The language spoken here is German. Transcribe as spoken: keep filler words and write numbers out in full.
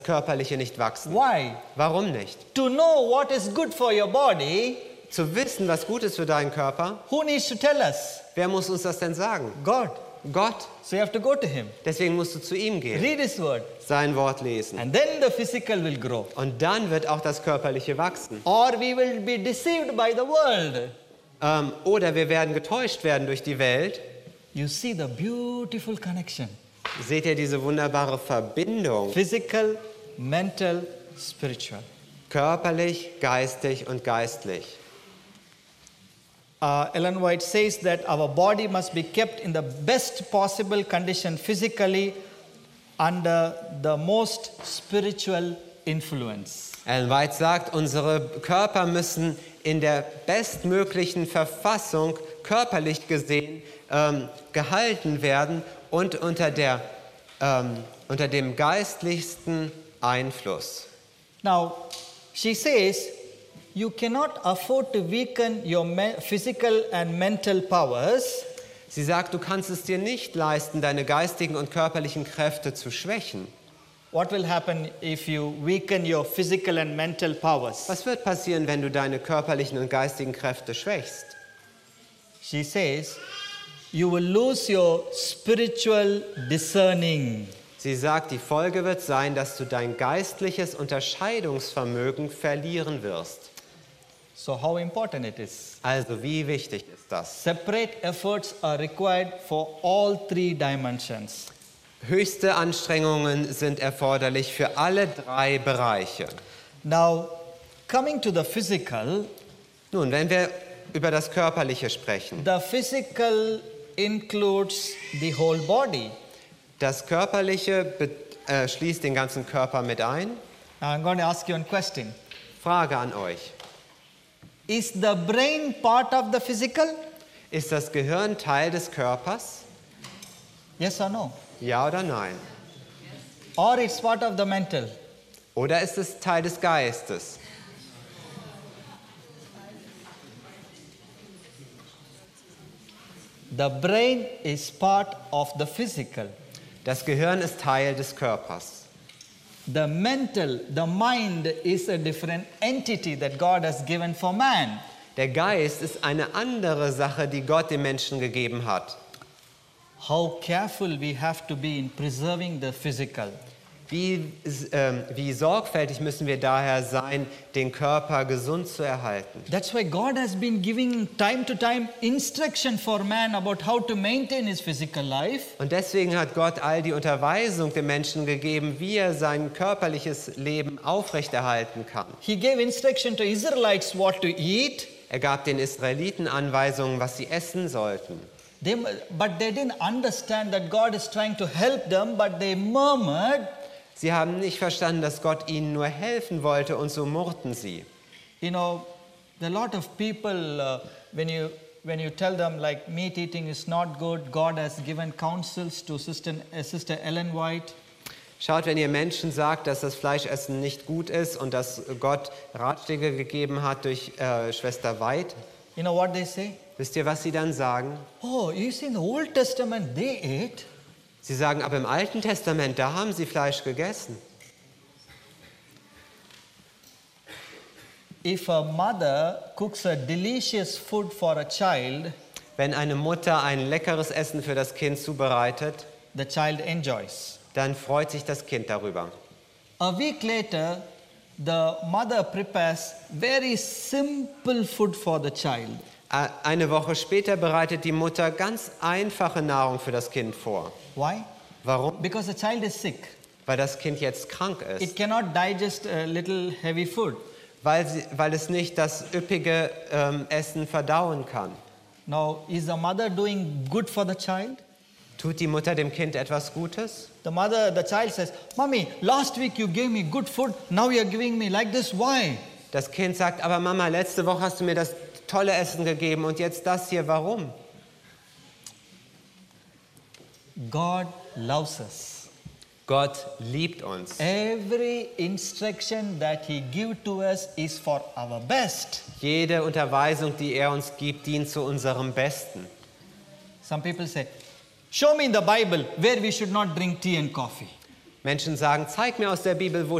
Körperliche nicht wachsen. Why? Warum nicht? To know what is good for your body, Zu wissen, was gut ist für deinen Körper, who needs to tell us? wer muss uns das denn sagen? God. Gott. So you have to go to him. Deswegen musst du zu ihm gehen, Read his word. sein Wort lesen. And then the physical will grow. Und dann wird auch das Körperliche wachsen. Or we will be deceived by the world. Ähm, oder wir werden getäuscht werden durch die Welt. You see the beautiful connection. Seht ihr diese wunderbare Verbindung? Physical, mental, spiritual. Körperlich, geistig und geistlich. Uh, Ellen White says that our body must be kept in the best possible condition physically under the most spiritual influence. Ellen White sagt, unsere Körper müssen in der bestmöglichen Verfassung, körperlich gesehen, ähm, gehalten werden und unter, der, ähm, unter dem geistlichsten Einfluss. Now, she says, you cannot afford to weaken your me- physical and mental powers. Sie sagt, du kannst es dir nicht leisten, deine geistigen und körperlichen Kräfte zu schwächen. What will happen if you weaken your physical and mental powers? Was wird passieren, wenn du deine körperlichen und geistigen Kräfte schwächst? She says, you will lose your spiritual discerning. Sie sagt, die Folge wird sein, dass du dein geistliches Unterscheidungsvermögen verlieren wirst. So how important it is. Also, wie wichtig ist das? Separate efforts are required for all three dimensions. Höchste Anstrengungen sind erforderlich für alle drei Bereiche. Now, coming to the physical, Nun, wenn wir über das Körperliche sprechen, the physical includes the whole body. das Körperliche be- äh, schließt den ganzen Körper mit ein. Now, I'm going to ask you a question. Frage an euch. Is the brain part of the physical? Ist das Gehirn Teil des Körpers? Yes or no? Ja oder nein? Or it's part of the mental? Oder ist es Teil des Geistes? The brain is part of the physical. Das Gehirn ist Teil des Körpers. The mental, the mind is a different entity that God has given for man. Der Geist ist eine andere Sache, die Gott dem Menschen gegeben hat. How careful we have to be in preserving the physical. Wie, ähm, wie sorgfältig müssen wir daher sein, den Körper gesund zu erhalten. That's why God has been giving time to time instruction for man about how to maintain his physical life. Und deswegen hat Gott all die Unterweisung dem Menschen gegeben, wie er sein körperliches Leben aufrechterhalten kann. He gave instruction to Israelites what to eat. Er gab den Israeliten Anweisungen, was sie essen sollten. They, but they didn't understand that God is trying to help them, but they murmured. Sie haben nicht verstanden, dass Gott ihnen nur helfen wollte, und so murrten sie. You know, there are a lot of people, uh, when you when you tell them like meat eating is not good, God has given counsels to Sister, uh, Sister Ellen White. Schaut, wenn ihr Menschen sagt, dass das Fleischessen nicht gut ist und dass Gott Ratschläge gegeben hat durch äh, Schwester White, You know what they say? wisst ihr, was sie dann sagen? Oh, you see in the Old Testament they ate. Sie sagen, aber im Alten Testament, da haben sie Fleisch gegessen. If a mother cooks a delicious food for a child, Wenn eine Mutter ein leckeres Essen für das Kind zubereitet, the child enjoys. dann freut sich das Kind darüber. A week later, the mother prepares very simple food for the child. Ä- Eine Woche später bereitet die Mutter ganz einfache Nahrung für das Kind vor. Why? Warum? Because the child is sick. Weil das Kind jetzt krank It ist. cannot digest a little heavy food. Weil, sie, weil es nicht das üppige ähm, Essen verdauen kann. Now, is the mother doing good for the child? Tut die Mutter dem Kind etwas Gutes? The mother, the child says, Mommy, last week you gave me good food, now you're giving me like this. Why? Das Kind sagt, aber Mama, letzte Woche hast du mir das tolle Essen gegeben und jetzt das hier, warum? God loves us. Gott liebt uns. Every instruction that He gives to us is for our best. Jede Unterweisung, die er uns gibt, dient zu unserem Besten. Some people say, show me in the Bible where we should not drink tea and coffee. Menschen sagen, zeig mir aus der Bibel, wo